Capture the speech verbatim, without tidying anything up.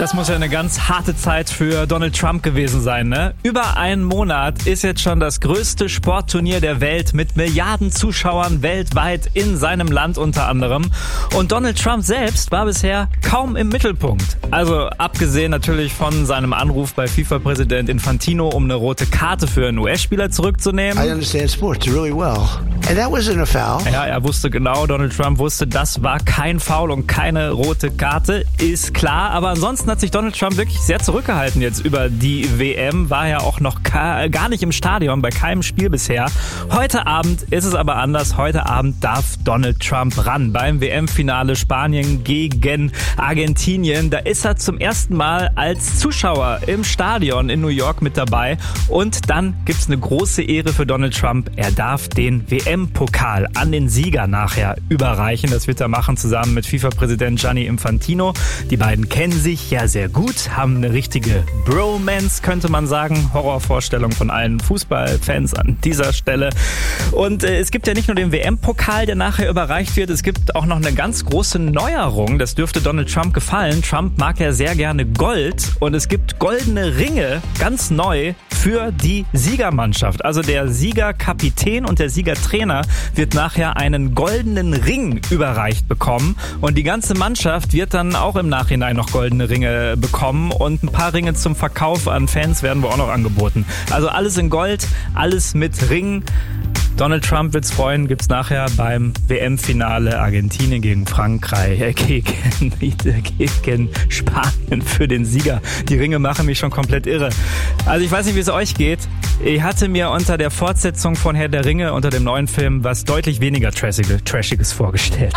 Das muss ja eine ganz harte Zeit für Donald Trump gewesen sein, ne? Über einen Monat ist jetzt schon das größte Sportturnier der Welt mit Milliarden Zuschauern weltweit in seinem Land unter anderem. Und Donald Trump selbst war bisher kaum im Mittelpunkt. Also abgesehen natürlich von seinem Anruf bei FIFA-Präsident Infantino, um eine rote Karte für einen U S-Spieler zurückzunehmen. I understand sports really well. And that wasn't a foul. Ja, er wusste genau, Donald Trump wusste, das war kein Foul und keine rote Karte, ist klar. Aber ansonsten hat sich Donald Trump wirklich sehr zurückgehalten jetzt über die W M, war ja auch noch gar nicht im Stadion, bei keinem Spiel bisher. Heute Abend ist es aber anders. Heute Abend darf Donald Trump ran beim W M-Finale Spanien gegen Argentinien. Da ist er zum ersten Mal als Zuschauer im Stadion in New York mit dabei. Und dann gibt's eine große Ehre für Donald Trump. Er darf den W M-Pokal an den Sieger nachher überreichen. Das wird er machen zusammen mit FIFA-Präsident Gianni Infantino. Die beiden kennen sich ja sehr gut, haben eine richtige Bromance, könnte man sagen. Horrorvorstellung von allen Fußballfans an dieser Stelle. Und äh, es gibt ja nicht nur den W M-Pokal, der nachher überreicht wird, es gibt auch noch eine ganz große Neuerung. Das dürfte Donald Trump gefallen. Trump mag ja sehr gerne Gold und es gibt goldene Ringe, ganz neu, für die Siegermannschaft. Also der Siegerkapitän und der Siegertrainer wird nachher einen goldenen Ring überreicht bekommen und die ganze Mannschaft wird dann auch im Nachhinein noch goldene Ringe bekommen und ein paar Ringe zum Verkauf an Fans werden wohl auch noch angeboten. Also alles in Gold, alles mit Ringen. Donald Trump wird's freuen, gibt's nachher beim W M-Finale Argentinien gegen Frankreich, äh, gegen, gegen Spanien für den Sieger. Die Ringe machen mich schon komplett irre. Also ich weiß nicht, wie es euch geht. Ich hatte mir unter der Fortsetzung von Herr der Ringe, unter dem neuen Film, was deutlich weniger Trashiges vorgestellt.